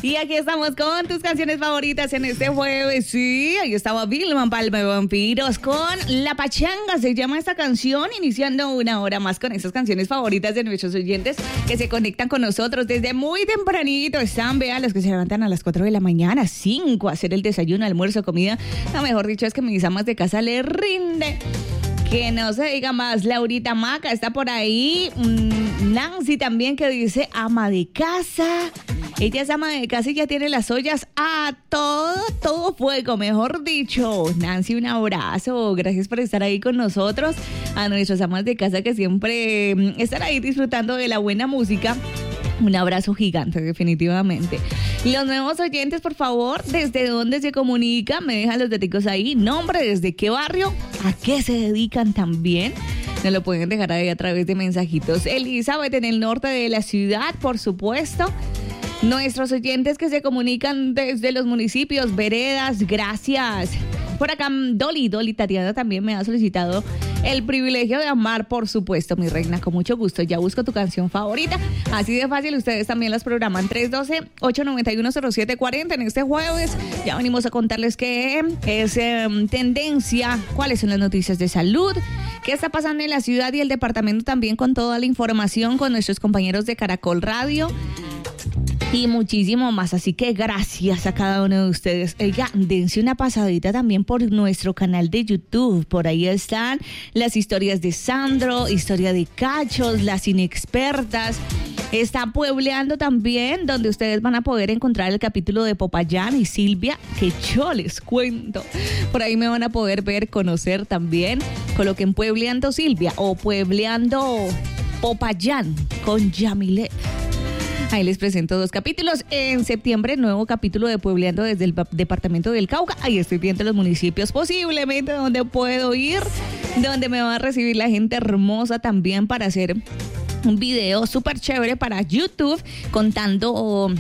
Y aquí estamos con tus canciones favoritas en este jueves. Sí, ahí estaba Vilma Palma de Vampiros con La Pachanga, se llama esta canción, iniciando una hora más con esas canciones favoritas de nuestros oyentes que se conectan con nosotros desde muy tempranito. Están, vean, los que se levantan a las 4 de la mañana, 5, a hacer el desayuno, almuerzo, comida. No, mejor dicho, es que mis amas de casa les rinde. Que no se diga más. Laurita Maca está por ahí. Nancy también, que dice ama de casa. Ella es ama de casa y ya tiene las ollas a todo fuego, mejor dicho. Nancy, un abrazo. Gracias por estar ahí con nosotros. A nuestras amas de casa que siempre están ahí disfrutando de la buena música. Un abrazo gigante, definitivamente. Los nuevos oyentes, por favor, ¿desde dónde se comunican? Me dejan los datos ahí. Nombre, ¿desde qué barrio? ¿A qué se dedican también? Nos lo pueden dejar ahí a través de mensajitos. Elizabeth, en el norte de la ciudad, por supuesto. Nuestros oyentes que se comunican desde los municipios, veredas, gracias. Por acá, Dolly Tatiana también me ha solicitado el privilegio de amar, por supuesto, mi reina, con mucho gusto. Ya busco tu canción favorita. Así de fácil, ustedes también las programan. 312-891-0740 en este jueves. Ya venimos a contarles qué es tendencia, cuáles son las noticias de salud, qué está pasando en la ciudad y el departamento también, con toda la información con nuestros compañeros de Caracol Radio. Y muchísimo más, así que gracias a cada uno de ustedes. Oiga, dense una pasadita también por nuestro canal de YouTube. Por ahí están las historias de Sandro, historia de Cachos, las inexpertas. Está Puebleando también, donde ustedes van a poder encontrar el capítulo de Popayán y Silvia, que yo les cuento. Por ahí me van a poder ver, conocer también. Coloquen Puebleando Silvia o Puebleando Popayán con Yamilet. Ahí les presento 2 capítulos. En septiembre, nuevo capítulo de Puebleando desde el departamento del Cauca. Ahí estoy viendo los municipios posiblemente donde puedo ir, donde me va a recibir la gente hermosa también para hacer un video súper chévere para YouTube contando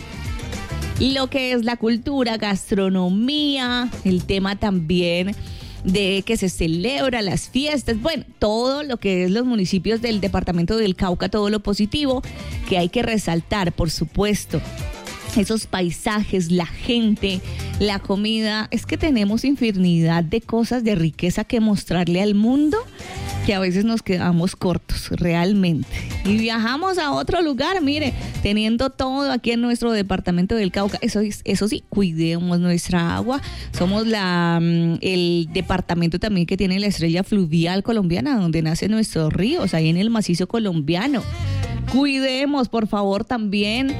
lo que es la cultura, gastronomía, el tema también de que se celebra, las fiestas, bueno, todo lo que es los municipios del departamento del Cauca, todo lo positivo que hay que resaltar, por supuesto. Esos paisajes, la gente, la comida, es que tenemos infinidad de cosas de riqueza que mostrarle al mundo, que a veces nos quedamos cortos, realmente. Y viajamos a otro lugar, mire, teniendo todo aquí en nuestro departamento del Cauca. Eso sí, cuidemos nuestra agua. Somos el departamento también que tiene la estrella fluvial colombiana, donde nacen nuestros ríos, ahí en el macizo colombiano. Cuidemos, por favor, también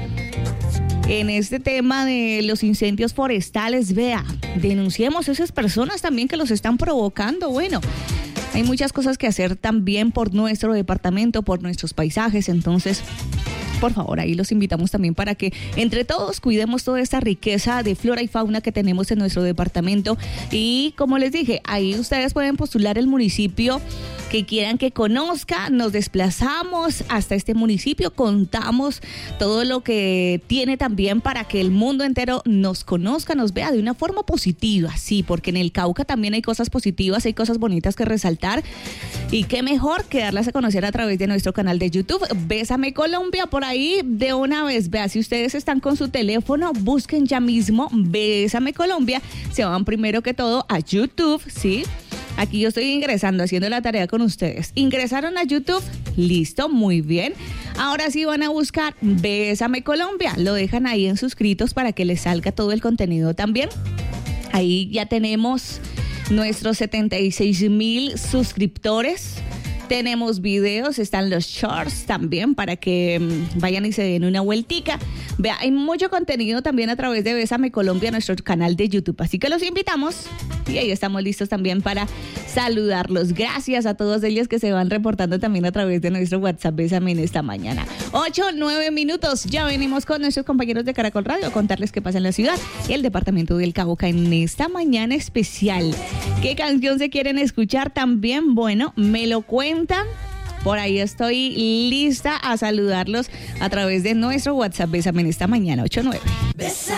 en este tema de los incendios forestales. Vea, denunciemos a esas personas también que los están provocando. Bueno, hay muchas cosas que hacer también por nuestro departamento, por nuestros paisajes, entonces, por favor, ahí los invitamos también para que entre todos cuidemos toda esta riqueza de flora y fauna que tenemos en nuestro departamento. Y como les dije, ahí ustedes pueden postular el municipio que quieran que conozca. Nos desplazamos hasta este municipio, contamos todo lo que tiene también para que el mundo entero nos conozca, nos vea de una forma positiva, sí, porque en el Cauca también hay cosas positivas, hay cosas bonitas que resaltar, y qué mejor que darlas a conocer a través de nuestro canal de YouTube, Bésame Colombia. Por ahí de una vez, vea, si ustedes están con su teléfono, busquen ya mismo Bésame Colombia, se van primero que todo a YouTube, ¿sí? Aquí yo estoy ingresando, haciendo la tarea con ustedes. ¿Ingresaron a YouTube? Listo, muy bien. Ahora sí van a buscar Bésame Colombia. Lo dejan ahí en suscritos para que les salga todo el contenido también. Ahí ya tenemos nuestros 76,000 suscriptores. Tenemos videos, están los shorts también para que vayan y se den una vueltica. Vea, hay mucho contenido también a través de Bésame Colombia, nuestro canal de YouTube. Así que los invitamos y ahí estamos listos también para saludarlos. Gracias a todos ellos que se van reportando también a través de nuestro WhatsApp Bésame en esta mañana. 8-9 minutos. Ya venimos con nuestros compañeros de Caracol Radio a contarles qué pasa en la ciudad y el departamento del Cauca en esta mañana especial. ¿Qué canción se quieren escuchar también? Bueno, me lo cuentan. Por ahí estoy lista a saludarlos a través de nuestro WhatsApp Bésame en esta mañana, 8-9.